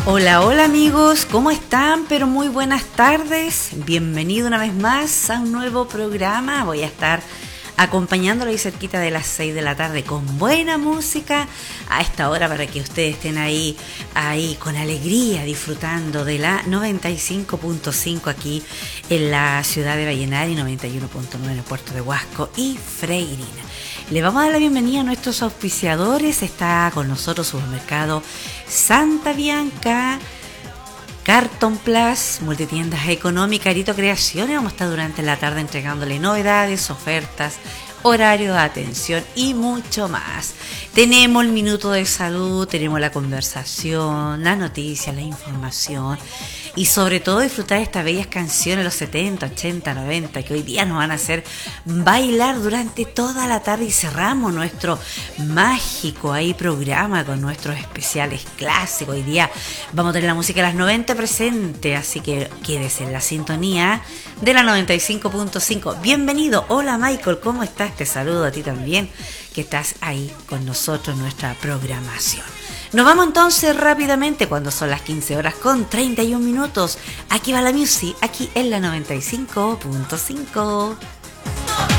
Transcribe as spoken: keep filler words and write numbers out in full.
Hola, hola amigos, ¿cómo están? Pero muy buenas tardes. Bienvenido una vez más a un nuevo programa. Voy a estar acompañándolo ahí cerquita de las seis de la tarde con buena música a esta hora para que ustedes estén ahí, ahí con alegría disfrutando de la noventa y cinco punto cinco aquí en la ciudad de Vallenar y noventa y uno punto nueve en el puerto de Huasco y Freirina. Le vamos a dar la bienvenida a nuestros auspiciadores. Está con nosotros Supermercado Santa Bianca, Carton Plus, Multitiendas Económicas, Arito Creaciones. Vamos a estar durante la tarde entregándole novedades, ofertas, horario de atención y mucho más. Tenemos el minuto de salud, tenemos la conversación, la noticia, la información y sobre todo disfrutar de estas bellas canciones de los setenta, ochenta, noventa que hoy día nos van a hacer bailar durante toda la tarde y cerramos nuestro mágico ahí programa con nuestros especiales clásicos. Hoy día vamos a tener la música de las noventa presente, así que quédese en la sintonía de la noventa y cinco punto cinco. Bienvenido, hola Michael, ¿cómo estás? Te saludo a ti también, que estás ahí con nosotros en nuestra programación. Nos vamos entonces rápidamente cuando son las quince horas con treinta y un minutos. Aquí va la music, aquí en la noventa y cinco punto cinco.